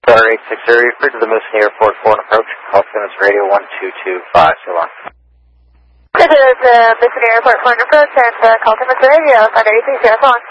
Star 860, refer to the Moose Airport 4 approach. Call Simmons Radio 1225, so long. This is Moose Airport 4 approach and call Simmons Radio, Thunder 860, so long.